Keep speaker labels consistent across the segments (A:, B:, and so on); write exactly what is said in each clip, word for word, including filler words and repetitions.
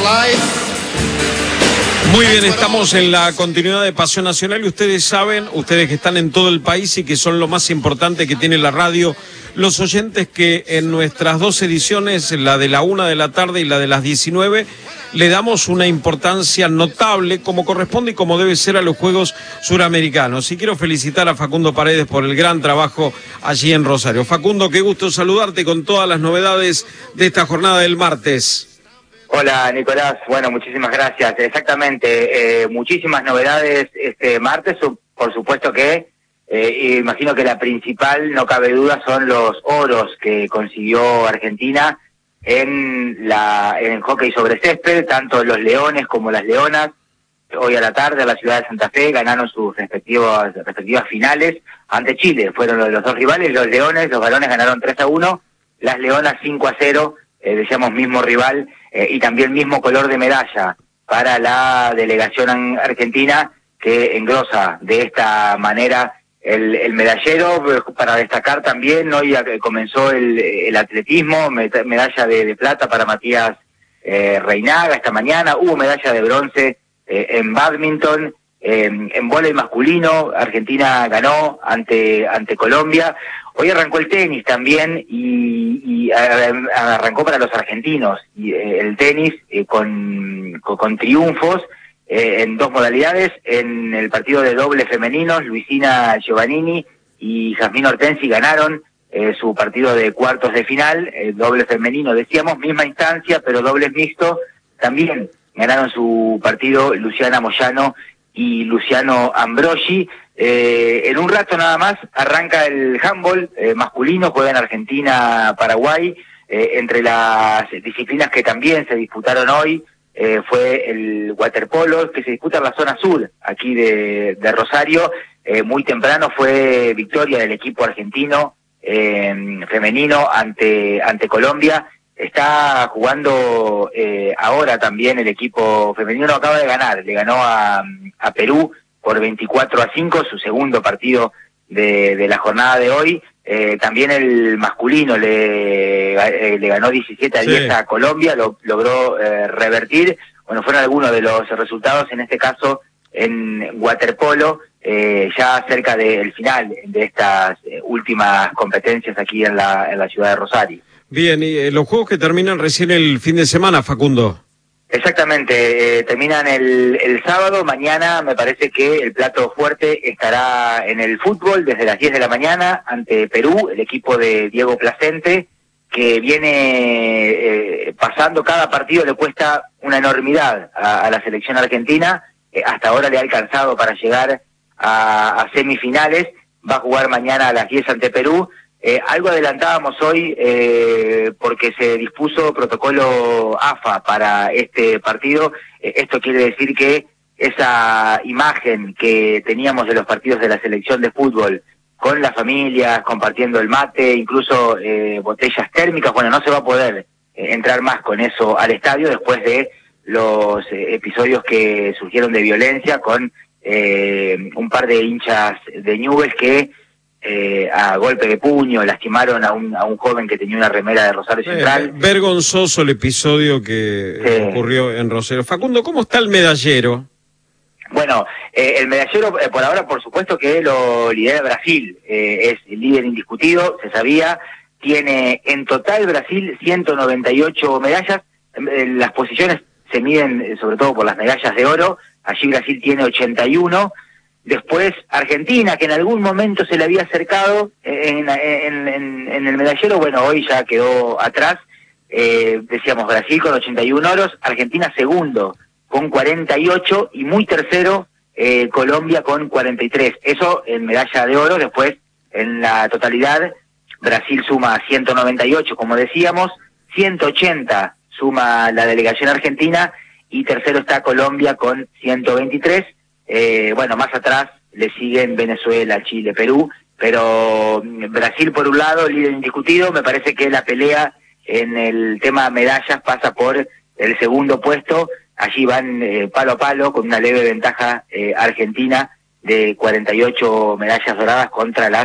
A: Muy bien, estamos en la continuidad de Pasión Nacional y ustedes saben, ustedes que están en todo el país y que son lo más importante que tiene la radio, los oyentes, que en nuestras dos ediciones, la de la una de la tarde y la de las diecinueve, le damos una importancia notable, como corresponde y como debe ser, a los Juegos Suramericanos. Y quiero felicitar a Facundo Paredes por el gran trabajo allí en Rosario. Facundo, qué gusto saludarte con todas las novedades de esta jornada del martes.
B: Hola, Nicolás. Bueno, muchísimas gracias. Exactamente, eh, muchísimas novedades este martes. Por supuesto que, eh, imagino que la principal, no cabe duda, son los oros que consiguió Argentina en la en el hockey sobre césped, tanto los Leones como las Leonas. Hoy a la tarde, a la ciudad de Santa Fe, ganaron sus respectivas, respectivas finales ante Chile. Fueron los, los dos rivales, los Leones, los varones ganaron tres a uno, las Leonas cinco a cero, eh, decíamos mismo rival, eh, y también mismo color de medalla para la delegación argentina, que engrosa de esta manera el, el medallero. Para destacar también, hoy comenzó el, el atletismo, medalla de, de plata para Matías eh, Reinaga esta mañana, hubo medalla de bronce eh, en bádminton, eh, en vóley masculino, Argentina ganó ante, ante Colombia. Hoy arrancó el tenis también y, y arrancó para los argentinos y, eh, el tenis eh, con, con, con triunfos eh, en dos modalidades. En el partido de doble femeninos, Luisina Giovannini y Jazmín Hortensi ganaron eh, su partido de cuartos de final. El doble femenino, decíamos, misma instancia, pero dobles mixto, también ganaron su partido Luciana Moyano y Luciano Ambrogi. Eh, en un rato nada más arranca el handball eh, masculino, juega en Argentina, Paraguay. Eh, entre las disciplinas que también se disputaron hoy eh, fue el waterpolo, que se disputa en la zona sur aquí de, de Rosario. Eh, muy temprano fue victoria del equipo argentino eh, femenino ante ante Colombia. Está jugando eh, ahora también el equipo femenino, acaba de ganar, le ganó a, a Perú por veinticuatro a cinco, su segundo partido de, de la jornada de hoy. Eh, también el masculino le, eh, le ganó diecisiete a diez sí. a Colombia, lo logró eh, revertir. Bueno, fueron algunos de los resultados, en este caso en waterpolo, eh, ya cerca del final de estas eh, últimas competencias aquí en la, en la ciudad de Rosario.
A: Bien, y eh, los juegos que terminan recién el fin de semana, Facundo.
B: Exactamente, eh, terminan el, el sábado. Mañana me parece que el plato fuerte estará en el fútbol desde las diez de la mañana ante Perú, el equipo de Diego Placente, que viene eh, pasando, cada partido le cuesta una enormidad a, a la selección argentina. Eh, hasta ahora le ha alcanzado para llegar a, a semifinales. Va a jugar mañana a las diez ante Perú. Eh, algo adelantábamos hoy eh, porque se dispuso protocolo A F A para este partido. Eh, esto quiere decir que esa imagen que teníamos de los partidos de la selección de fútbol, con las familias, compartiendo el mate, incluso eh, botellas térmicas, bueno, no se va a poder eh, entrar más con eso al estadio después de los eh, episodios que surgieron de violencia con eh, un par de hinchas de Newell's que Eh, a golpe de puño lastimaron a un a un joven que tenía una remera de Rosario Central.
A: Eh, vergonzoso el episodio que sí. ocurrió en Rosario. Facundo, ¿cómo está el medallero?
B: Bueno, eh, el medallero eh, por ahora, por supuesto que lo lidera Brasil, eh, es el líder indiscutido, se sabía. Tiene en total Brasil ciento noventa y ocho medallas. Eh, las posiciones se miden eh, sobre todo por las medallas de oro. Allí Brasil tiene ochenta y uno. Después Argentina, que en algún momento se le había acercado en, en, en, en el medallero, bueno, hoy ya quedó atrás. Eh, decíamos Brasil con ochenta y uno oros, Argentina segundo con cuarenta y ocho y muy tercero eh, Colombia con cuarenta y tres. Eso en medalla de oro. Después en la totalidad Brasil suma ciento noventa y ocho, como decíamos, ciento ochenta suma la delegación argentina y tercero está Colombia con ciento veintitrés. Eh, bueno, más atrás le siguen Venezuela, Chile, Perú, pero Brasil por un lado, líder indiscutido. Me parece que la pelea en el tema medallas pasa por el segundo puesto. Allí van eh, palo a palo con una leve ventaja eh, argentina de cuarenta y ocho medallas doradas contra las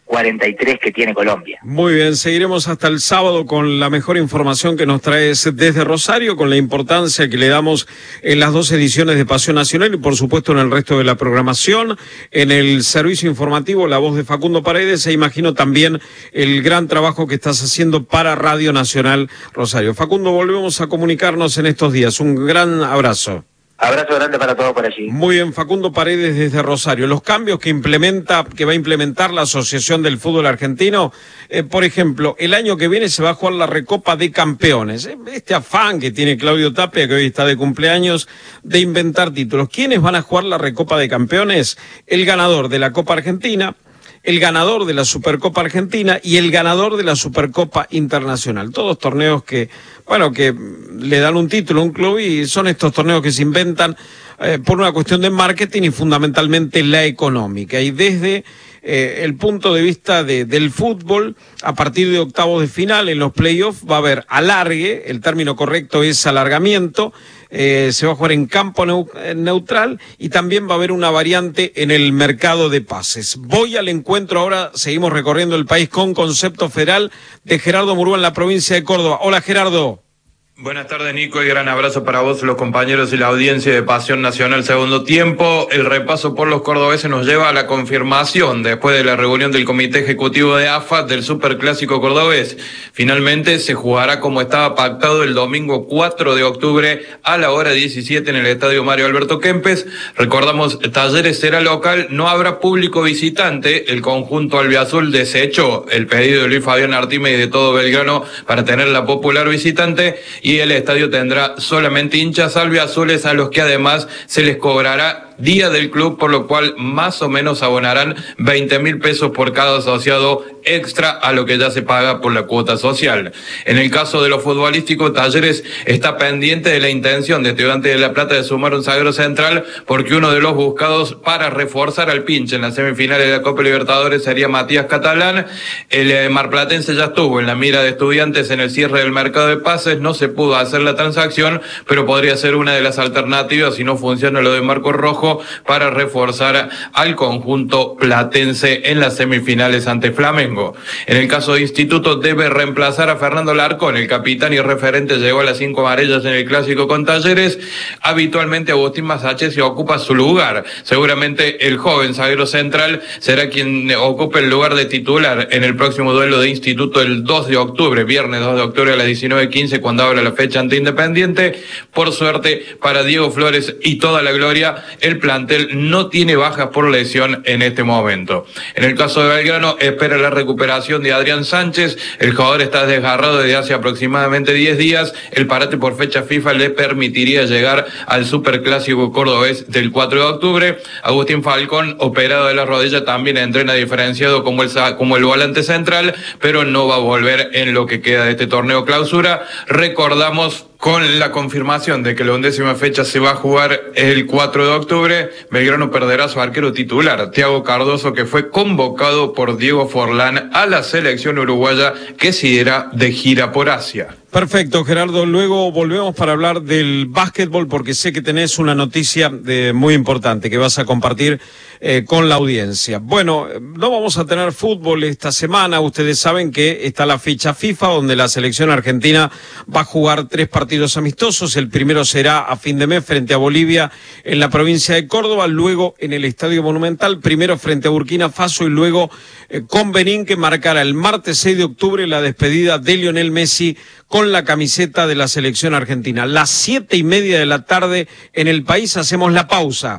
B: cuarenta y tres que tiene Colombia.
A: Muy bien, seguiremos hasta el sábado con la mejor información que nos traes desde Rosario, con la importancia que le damos en las dos ediciones de Pasión Nacional y por supuesto en el resto de la programación, en el servicio informativo, la voz de Facundo Paredes, e imagino también el gran trabajo que estás haciendo para Radio Nacional Rosario. Facundo, volvemos a comunicarnos en estos días. Un gran abrazo.
B: Abrazo grande para todos por allí.
A: Muy bien, Facundo Paredes desde Rosario. Los cambios que implementa, que va a implementar la Asociación del Fútbol Argentino, eh, por ejemplo, el año que viene se va a jugar la Recopa de Campeones. Este afán que tiene Claudio Tapia, que hoy está de cumpleaños, de inventar títulos. ¿Quiénes van a jugar la Recopa de Campeones? El ganador de la Copa Argentina, el ganador de la Supercopa Argentina y el ganador de la Supercopa Internacional. Todos torneos que, bueno, que le dan un título a un club y son estos torneos que se inventan eh, por una cuestión de marketing y fundamentalmente la económica. Y desde eh, el punto de vista de, del fútbol, a partir de octavos de final en los playoffs va a haber alargue, el término correcto es alargamiento. Eh, se va a jugar en campo neu- neutral y también va a haber una variante en el mercado de pases. Voy al encuentro ahora, seguimos recorriendo el país con Concepto Federal de Gerardo Murúa en la provincia de Córdoba. Hola, Gerardo.
C: Buenas tardes, Nico, y gran abrazo para vos, los compañeros y la audiencia de Pasión Nacional Segundo Tiempo. El repaso por los cordobeses nos lleva a la confirmación, después de la reunión del Comité Ejecutivo de A F A, del Superclásico Cordobés. Finalmente se jugará como estaba pactado el domingo cuatro de octubre a la hora diecisiete en el Estadio Mario Alberto Kempes. Recordamos, Talleres será local, no habrá público visitante. El conjunto albiazul desechó el pedido de Luis Fabián Artime y de todo Belgrano para tener la popular visitante, y el estadio tendrá solamente hinchas albiazules, a los que además se les cobrará día del club, por lo cual más o menos abonarán veinte mil pesos por cada asociado extra a lo que ya se paga por la cuota social. En el caso de lo futbolístico, Talleres está pendiente de la intención de Estudiantes de La Plata de sumar un zaguero central, porque uno de los buscados para reforzar al pinche en las semifinales de la Copa Libertadores sería Matías Catalán. El eh, marplatense ya estuvo en la mira de Estudiantes en el cierre del mercado de pases, no se pudo hacer la transacción, pero podría ser una de las alternativas si no funciona lo de Marco Rojo, para reforzar al conjunto platense en las semifinales ante Flamengo. En el caso de Instituto, debe reemplazar a Fernando Larcón, el capitán y referente, llegó a las cinco amarillas en el clásico con Talleres. Habitualmente Agustín Masache se ocupa su lugar. Seguramente el joven zaguero central será quien ocupe el lugar de titular en el próximo duelo de Instituto el dos de octubre, viernes dos de octubre a las diecinueve quince, cuando abra la fecha ante Independiente. Por suerte para Diego Flores y toda la gloria, el plantel no tiene bajas por lesión en este momento. En el caso de Belgrano, espera la recuperación de Adrián Sánchez. El jugador está desgarrado desde hace aproximadamente diez días. El parate por fecha FIFA le permitiría llegar al Superclásico Cordobés del cuatro de octubre. Agustín Falcón, operado de la rodilla, también entrena diferenciado como el, como el volante central, pero no va a volver en lo que queda de este torneo clausura. Recordamos, con la confirmación de que la undécima fecha se va a jugar el cuatro de octubre, Belgrano perderá a su arquero titular, Thiago Cardoso, que fue convocado por Diego Forlán a la selección uruguaya, que se irá de gira por Asia.
A: Perfecto, Gerardo. Luego volvemos para hablar del básquetbol, porque sé que tenés una noticia de, muy importante que vas a compartir eh, con la audiencia. Bueno, no vamos a tener fútbol esta semana. Ustedes saben que está la fecha FIFA, donde la selección argentina va a jugar tres partidos amistosos. El primero será a fin de mes frente a Bolivia en la provincia de Córdoba, luego en el Estadio Monumental, primero frente a Burkina Faso y luego eh, con Benín, que marcará el martes seis de octubre la despedida de Lionel Messi con la camiseta de la selección argentina. Las siete y media de la tarde en el país. Hacemos la pausa.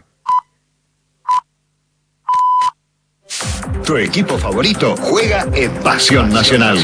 D: Tu equipo favorito juega en Pasión Nacional.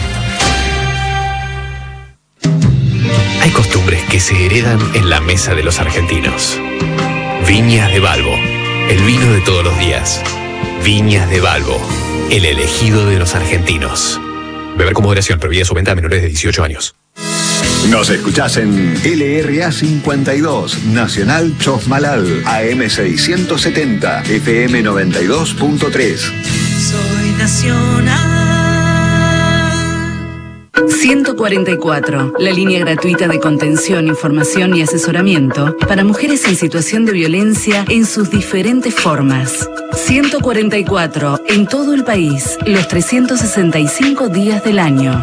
E: Hay costumbres que se heredan en la mesa de los argentinos. Viñas de Balbo, el vino de todos los días. Viñas de Balbo, el elegido de los argentinos. Beber con moderación, prohibida su venta a menores de dieciocho años.
D: Nos escuchás en L R A cincuenta y dos, Nacional Chosmalal, A M seiscientos setenta, F M noventa y dos punto tres.
F: Soy Nacional. ciento cuarenta y cuatro, la línea gratuita de contención, información y asesoramiento para mujeres en situación de violencia en sus diferentes formas. ciento cuarenta y cuatro, en todo el país, los trescientos sesenta y cinco días del año.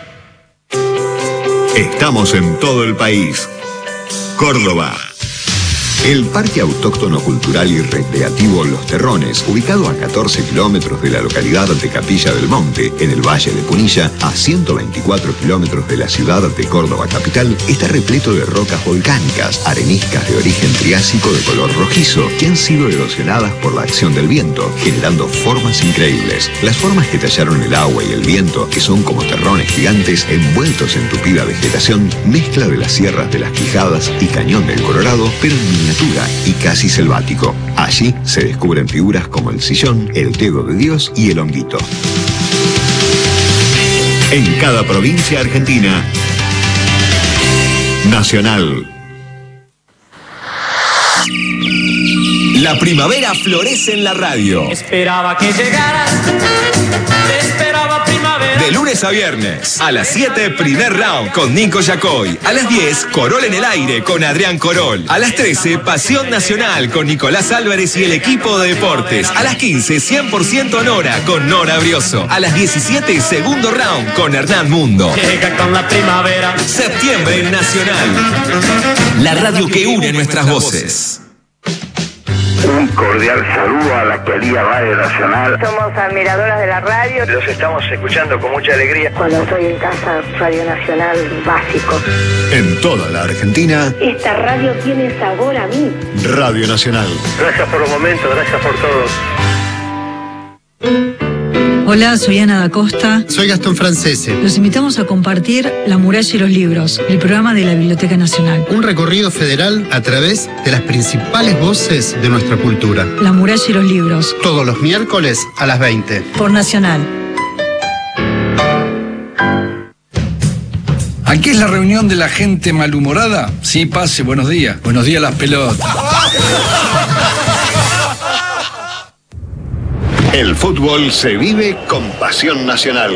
D: Estamos en todo el país. Córdoba. El Parque Autóctono Cultural y Recreativo Los Terrones, ubicado a catorce kilómetros de la localidad de Capilla del Monte, en el Valle de Punilla, a ciento veinticuatro kilómetros de la ciudad de Córdoba capital, está repleto de rocas volcánicas, areniscas de origen triásico de color rojizo, que han sido erosionadas por la acción del viento, generando formas increíbles. Las formas que tallaron el agua y el viento, que son como terrones gigantes envueltos en tupida vegetación, mezcla de las sierras de las Quijadas y Cañón del Colorado, pero en miniatura y casi selvático. Allí se descubren figuras como el sillón, el dedo de Dios y el honguito. En cada provincia argentina, Nacional.
G: La primavera florece en la radio.
H: Esperaba que llegaras, te esperaba primavera.
G: De lunes a viernes, a las siete, primer round con Nico Yacoy. A las diez, Corol en el aire con Adrián Corol. A las trece, Pasión Nacional con Nicolás Álvarez y el equipo de deportes. A las quince, cien por ciento Nora con Nora Brioso. A las diecisiete, segundo round con Hernán Mundo.
H: Llega con la primavera.
G: Septiembre en Nacional. La radio que une nuestras voces.
I: Un cordial saludo a la actualidad Radio Nacional.
J: Somos admiradoras de la radio.
I: Los estamos escuchando con mucha alegría.
J: Cuando estoy en casa, Radio Nacional básico.
D: En toda la Argentina,
J: esta radio tiene sabor a mí.
D: Radio Nacional.
I: Gracias por los momentos, gracias por todos.
K: Hola, soy Ana da Costa.
L: Soy Gastón Francese.
K: Los invitamos a compartir La muralla y los libros, el programa de la Biblioteca Nacional.
L: Un recorrido federal a través de las principales voces de nuestra cultura.
K: La muralla y los libros.
L: Todos los miércoles a las veinte.
K: Por Nacional.
M: ¿Aquí es la reunión de la gente malhumorada? Sí, pase, buenos días. Buenos días las pelotas.
D: El fútbol se vive con pasión nacional.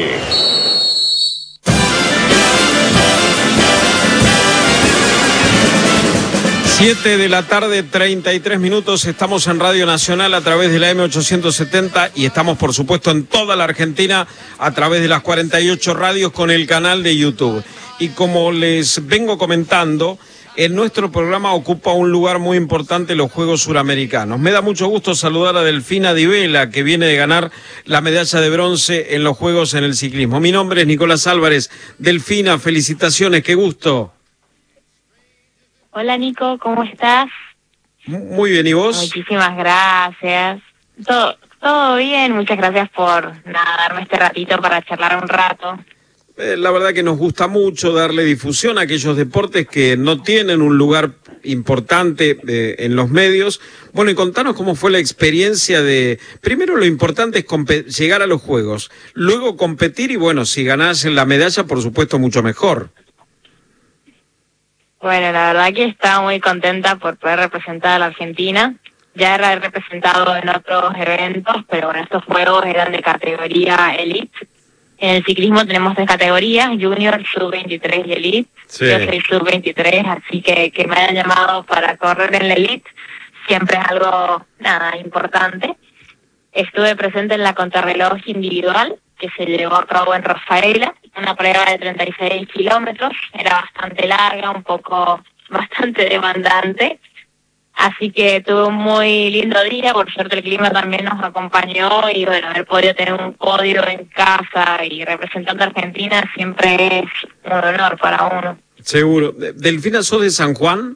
A: Siete de la tarde, treinta y tres minutos, estamos en Radio Nacional a través de la M ochocientos setenta y estamos por supuesto en toda la Argentina a través de las cuarenta y ocho radios con el canal de YouTube. Y como les vengo comentando, en nuestro programa ocupa un lugar muy importante los Juegos Suramericanos. Me da mucho gusto saludar a Delfina Di Vela, que viene de ganar la medalla de bronce en los Juegos en el ciclismo. Mi nombre es Nicolás Álvarez. Delfina, felicitaciones, qué gusto.
N: Hola Nico, ¿cómo estás?
A: Muy bien, ¿y vos?
N: Muchísimas gracias. Todo, todo bien, muchas gracias por nada, darme este ratito para charlar un rato.
A: La verdad que nos gusta mucho darle difusión a aquellos deportes que no tienen un lugar importante eh, en los medios. Bueno, y contanos cómo fue la experiencia de... Primero lo importante es llegar a los Juegos, luego competir y bueno, si ganás la medalla, por supuesto, mucho mejor.
N: Bueno, la verdad que estaba muy contenta por poder representar a la Argentina. Ya he representado en otros eventos, pero bueno, estos Juegos eran de categoría elite. En el ciclismo tenemos tres categorías, Junior, sub veintitrés y Elite. Sí. Yo soy sub veintitrés, así que que me hayan llamado para correr en la Elite siempre es algo, nada, importante. Estuve presente en la contrarreloj individual, que se llevó a cabo en Rafaela, una prueba de treinta y seis kilómetros, era bastante larga, un poco, bastante demandante. Así que tuve un muy lindo día, por suerte el clima también nos acompañó y bueno, haber podido tener un podio en casa y representando a Argentina siempre es un honor para uno.
A: Seguro. Delfina, ¿sos de San Juan?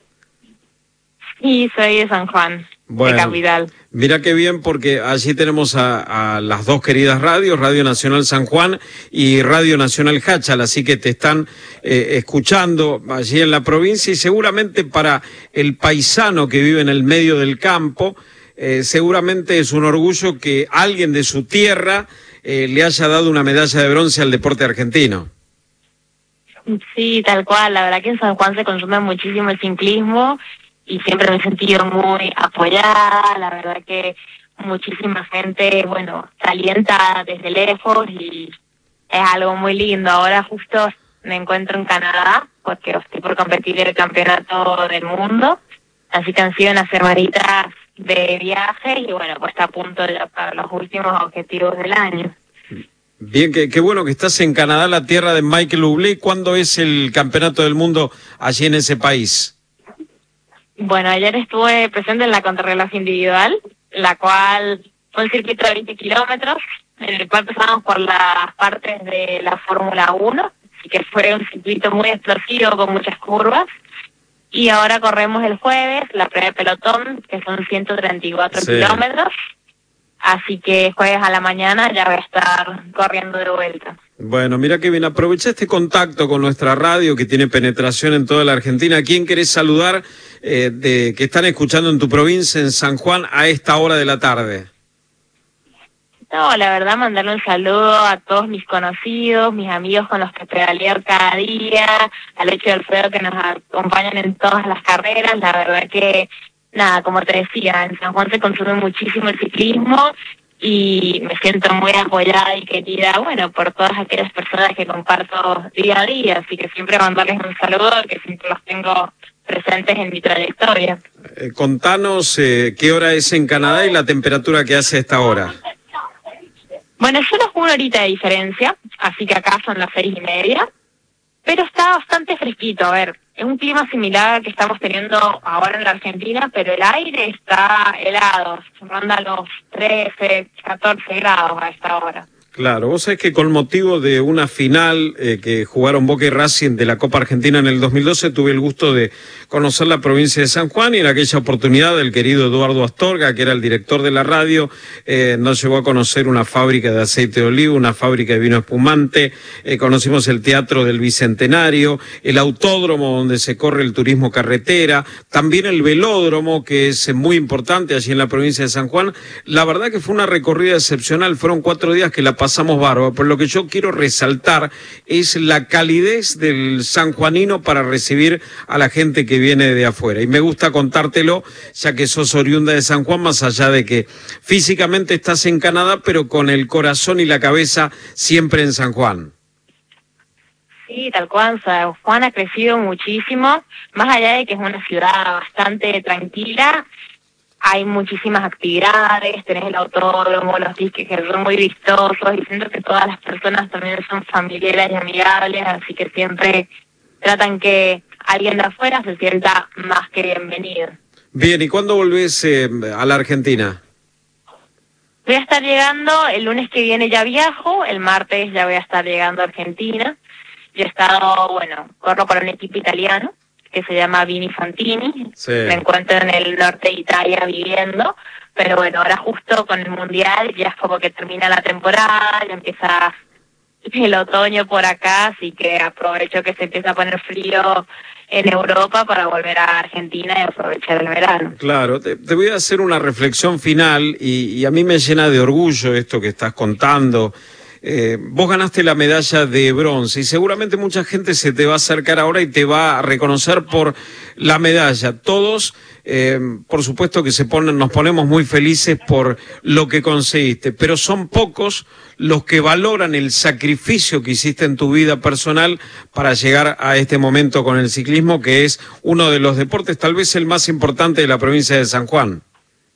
N: Sí, soy de San Juan, bueno, de capital.
A: Mira qué bien, porque allí tenemos a, a las dos queridas radios, Radio Nacional San Juan y Radio Nacional Hachal, así que te están eh, escuchando allí en la provincia y seguramente para el paisano que vive en el medio del campo, eh, seguramente es un orgullo que alguien de su tierra eh, le haya dado una medalla de bronce al deporte argentino.
N: Sí, tal cual, la verdad que en San Juan se consume muchísimo el ciclismo y siempre me he sentido muy apoyada, la verdad que muchísima gente, bueno, se alienta desde lejos y es algo muy lindo. Ahora justo me encuentro en Canadá porque estoy por competir en el campeonato del mundo, así que han sido unas semanitas de viaje y bueno, pues está a punto ya para los últimos objetivos del año.
A: Bien, qué, qué bueno que estás en Canadá, la tierra de Michael Bublé. ¿Cuándo es el campeonato del mundo allí en ese país?
N: Bueno, ayer estuve presente en la contrarreloj individual, la cual fue un circuito de veinte kilómetros, en el cual pasamos por las partes de la Fórmula uno, así que fue un circuito muy explosivo con muchas curvas. Y ahora corremos el jueves, la prueba de pelotón, que son ciento treinta y cuatro sí. kilómetros. Así que jueves a la mañana ya voy a estar corriendo de vuelta.
A: Bueno, mira que bien, aprovecha este contacto con nuestra radio que tiene penetración en toda la Argentina. ¿A quién querés saludar eh, de que están escuchando en tu provincia, en San Juan, a esta hora de la tarde?
N: No, la verdad, mandarle un saludo a todos mis conocidos, mis amigos con los que pedaleo cada día, al hecho del Alfredo que nos acompañan en todas las carreras. La verdad que, nada, como te decía, en San Juan se consume muchísimo el ciclismo y me siento muy apoyada y querida, bueno, por todas aquellas personas que comparto día a día, así que siempre mandarles un saludo, que siempre los tengo presentes en mi trayectoria.
A: Eh, contanos eh, qué hora es en Canadá y la temperatura que hace a esta hora.
N: Bueno, solo es una horita de diferencia, así que acá son las seis y media, pero está bastante fresquito. A ver, es un clima similar al que estamos teniendo ahora en la Argentina, pero el aire está helado, ronda los trece, catorce grados a esta hora.
A: Claro, vos sabés que con motivo de una final eh, que jugaron Boca y Racing de la Copa Argentina en el dos mil doce, tuve el gusto de conocer la provincia de San Juan y en aquella oportunidad el querido Eduardo Astorga, que era el director de la radio, eh, nos llevó a conocer una fábrica de aceite de oliva, una fábrica de vino espumante, eh, conocimos el Teatro del Bicentenario, el autódromo donde se corre el turismo carretera, también el velódromo, que es muy importante allí en la provincia de San Juan. La verdad que fue una recorrida excepcional, fueron cuatro días que la pasamos bárbaro, pero lo que yo quiero resaltar es la calidez del sanjuanino para recibir a la gente que viene de afuera. Y me gusta contártelo, ya que sos oriunda de San Juan, más allá de que físicamente estás en Canadá, pero con el corazón y la cabeza siempre en San Juan.
N: Sí, tal cual, San Juan ha crecido muchísimo, más allá de que es una ciudad bastante tranquila. Hay muchísimas actividades, tenés el autódromo, los disques que son muy vistosos y siento que todas las personas también son familiares y amigables, así que siempre tratan que alguien de afuera se sienta más que bienvenido.
A: Bien, ¿y cuándo volvés eh, a la Argentina?
N: Voy a estar llegando, el lunes que viene ya viajo, el martes ya voy a estar llegando a Argentina. Yo he estado, bueno, corro para un equipo italiano que se llama Vini Fantini, sí. Me encuentro en el norte de Italia viviendo, pero bueno, ahora justo con el Mundial ya es como que termina la temporada, ya empieza el otoño por acá, así que aprovecho que se empieza a poner frío en Europa para volver a Argentina y aprovechar el verano.
A: Claro, te, te voy a hacer una reflexión final y, y a mí me llena de orgullo esto que estás contando. Eh, vos ganaste la medalla de bronce y seguramente mucha gente se te va a acercar ahora y te va a reconocer por la medalla. Todos, eh, por supuesto que se ponen, nos ponemos muy felices por lo que conseguiste, pero son pocos los que valoran el sacrificio que hiciste en tu vida personal para llegar a este momento con el ciclismo, que es uno de los deportes tal vez el más importante de la provincia de San Juan.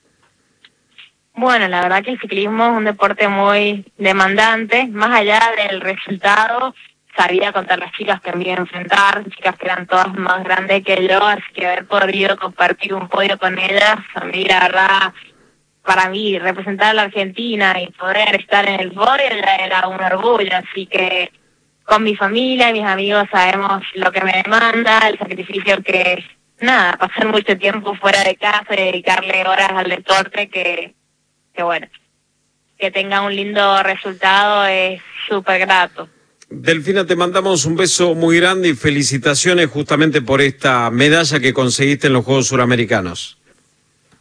N: Bueno, la verdad que el ciclismo es un deporte muy demandante, más allá del resultado, sabía contar las chicas que me iba a enfrentar, chicas que eran todas más grandes que yo, así que haber podido compartir un podio con ellas, a mí la verdad, para mí representar a la Argentina y poder estar en el podio ya era un orgullo, así que con mi familia y mis amigos sabemos lo que me demanda, el sacrificio que, nada, pasar mucho tiempo fuera de casa y dedicarle horas al deporte que... que bueno, que tenga un lindo resultado es súper grato.
A: Delfina, te mandamos un beso muy grande y felicitaciones justamente por esta medalla que conseguiste en los Juegos Suramericanos.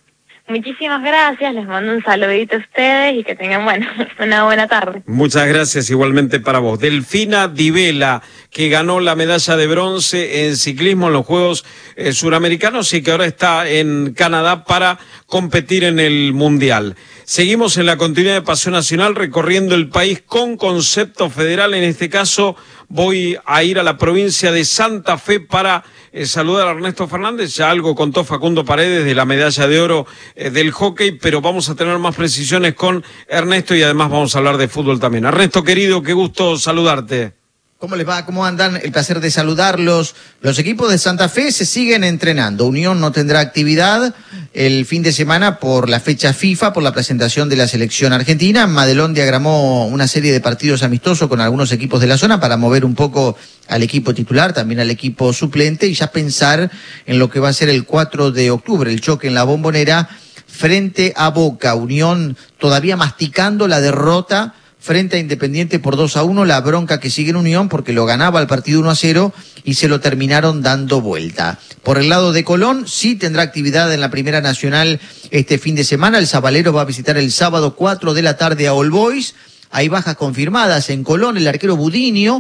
N: Muchísimas gracias, les mando un saludito a ustedes y que tengan, bueno, una buena tarde.
A: Muchas gracias, igualmente para vos. Delfina Di Vela, que ganó la medalla de bronce en ciclismo en los Juegos eh, Suramericanos y que ahora está en Canadá para competir en el Mundial. Seguimos en la continuidad de Pasión Nacional recorriendo el país con concepto federal. En este caso voy a ir a la provincia de Santa Fe para eh, saludar a Ernesto Fernández. Ya algo contó Facundo Paredes de la medalla de oro eh, del hockey, pero vamos a tener más precisiones con Ernesto y además vamos a hablar de fútbol también. Ernesto, querido, qué gusto saludarte.
O: ¿Cómo les va? ¿Cómo andan? El placer de saludarlos. Los equipos de Santa Fe se siguen entrenando. Unión no tendrá actividad el fin de semana por la fecha FIFA, por la presentación de la selección argentina. Madelón diagramó una serie de partidos amistosos con algunos equipos de la zona para mover un poco al equipo titular, también al equipo suplente y ya pensar en lo que va a ser el cuatro de octubre, el choque en la Bombonera frente a Boca. Unión todavía masticando la derrota frente a Independiente por dos a uno, la bronca que sigue en Unión porque lo ganaba el partido uno a cero y se lo terminaron dando vuelta. Por el lado de Colón, sí tendrá actividad en la Primera Nacional este fin de semana. El Zabalero va a visitar el sábado cuatro de la tarde a All Boys. Hay bajas confirmadas en Colón, el arquero Budinio,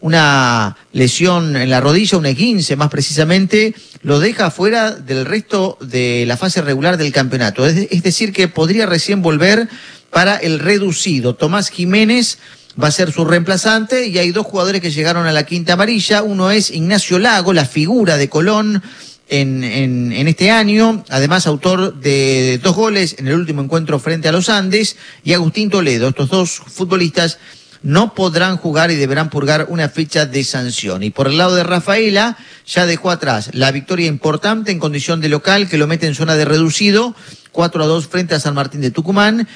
O: una lesión en la rodilla, un esguince más precisamente, lo deja fuera del resto de la fase regular del campeonato. Es, es decir que podría recién volver para el reducido. Tomás Jiménez va a ser su reemplazante y hay dos jugadores que llegaron a la quinta amarilla. Uno es Ignacio Lago, la figura de Colón en, en, en este año, además autor de dos goles en el último encuentro frente a los Andes, y Agustín Toledo. Estos dos futbolistas no podrán jugar y deberán purgar una fecha de sanción. Y por el lado de Rafaela, ya dejó atrás la victoria importante en condición de local que lo mete en zona de reducido, cuatro a dos frente a San Martín de Tucumán,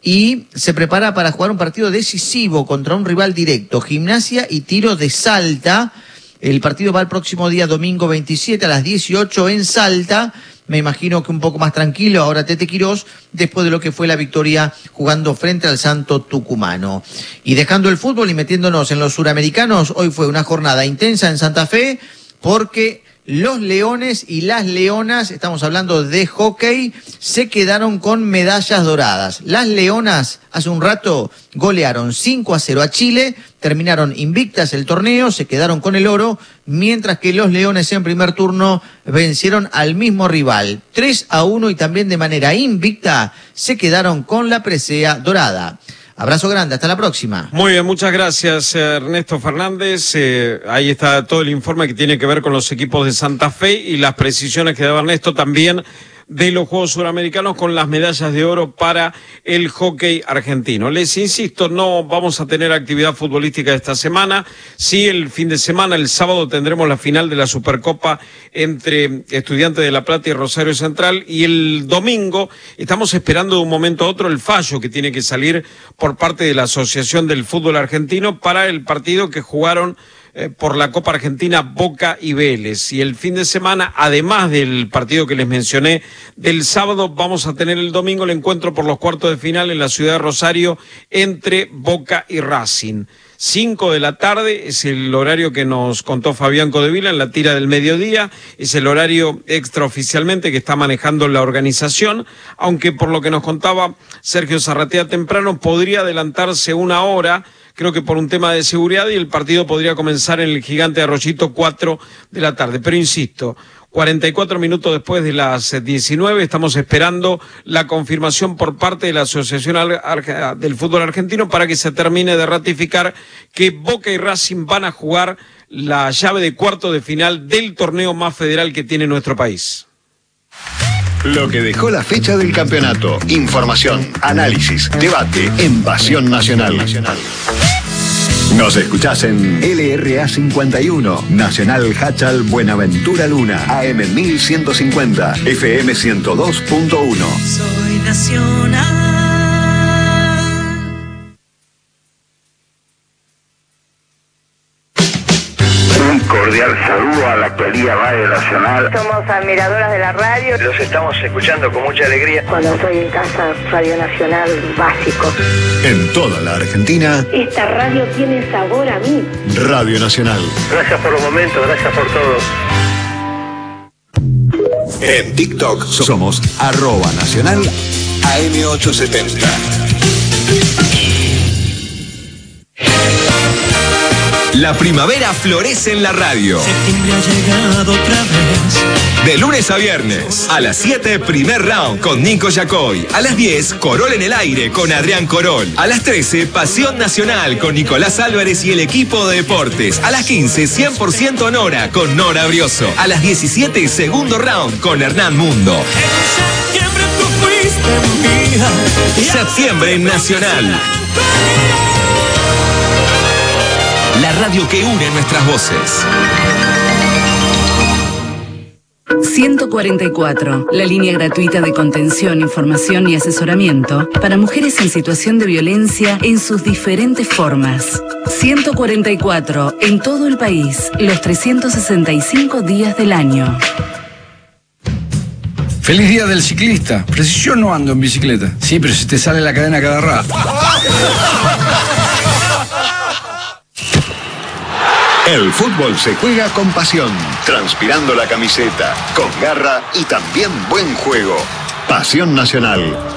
O: y se prepara para jugar un partido decisivo contra un rival directo, Gimnasia y Tiro de Salta. El partido va el próximo día domingo veintisiete a las dieciocho en Salta. Me imagino que un poco más tranquilo ahora Tete Quirós, después de lo que fue la victoria jugando frente al Santo Tucumano. Y dejando el fútbol y metiéndonos en los suramericanos, hoy fue una jornada intensa en Santa Fe, porque los leones y las leonas, estamos hablando de hockey, se quedaron con medallas doradas. Las leonas hace un rato golearon cinco a cero a Chile, terminaron invictas el torneo, se quedaron con el oro, mientras que los leones en primer turno vencieron al mismo rival tres a uno y también de manera invicta se quedaron con la presea dorada. Abrazo grande, hasta la próxima.
A: Muy bien, muchas gracias Ernesto Fernández. Eh, ahí está todo el informe que tiene que ver con los equipos de Santa Fe y las precisiones que daba Ernesto también de los Juegos Suramericanos con las medallas de oro para el hockey argentino. Les insisto, no vamos a tener actividad futbolística esta semana. Sí, el fin de semana, el sábado, tendremos la final de la Supercopa entre Estudiantes de La Plata y Rosario Central. Y el domingo estamos esperando de un momento a otro el fallo que tiene que salir por parte de la Asociación del Fútbol Argentino para el partido que jugaron Eh, por la Copa Argentina Boca y Vélez. Y el fin de semana, además del partido que les mencioné del sábado, vamos a tener el domingo el encuentro por los cuartos de final en la ciudad de Rosario entre Boca y Racing. Cinco de la tarde es el horario que nos contó Fabián Codevila en la tira del mediodía, es el horario extraoficialmente que está manejando la organización, aunque por lo que nos contaba Sergio Zarratea temprano podría adelantarse una hora, creo que por un tema de seguridad, y el partido podría comenzar en el Gigante de Arroyito cuatro de la tarde. Pero insisto, cuarenta y cuatro minutos después de las diecinueve, estamos esperando la confirmación por parte de la Asociación del Fútbol Argentino para que se termine de ratificar que Boca y Racing van a jugar la llave de cuarto de final del torneo más federal que tiene nuestro país.
D: Lo que dejó la fecha del campeonato. Información, análisis, debate en Pasión Nacional. Nos escuchás en L R A cincuenta y uno, Nacional Hachal Buenaventura Luna, A M mil ciento cincuenta, F M ciento dos punto uno.
H: Soy nacional.
I: Un cordial saludo a la actualidad Radio Nacional.
J: Somos admiradoras de la radio.
P: Los estamos escuchando con mucha alegría.
J: Cuando estoy en casa, Radio Nacional, básico.
D: En toda la Argentina,
J: esta radio tiene sabor a mí.
D: Radio Nacional.
P: Gracias por los momentos, gracias por todo.
D: En TikTok somos arroba nacional A M ochocientos setenta.
G: La primavera florece en la radio.
H: Septiembre ha llegado otra vez.
G: De lunes a viernes, a las siete, primer round con Nico Yacoy. A las diez, Corol en el aire con Adrián Corol. A las trece, Pasión Nacional con Nicolás Álvarez y el equipo de deportes. A las quince, cien por ciento Nora con Nora Brioso. A las diecisiete, segundo round con Hernán Mundo.
H: En septiembre tú fuiste mía.
G: Septiembre Nacional. La radio que une nuestras voces.
F: ciento cuarenta y cuatro, la línea gratuita de contención, información y asesoramiento para mujeres en situación de violencia en sus diferentes formas. ciento cuarenta y cuatro, en todo el país, los trescientos sesenta y cinco días del año.
M: Feliz día del ciclista. Pero si yo no ando en bicicleta. Sí, pero si te sale la cadena cada rato.
D: El fútbol se juega con pasión, transpirando la camiseta, con garra y también buen juego. Pasión Nacional.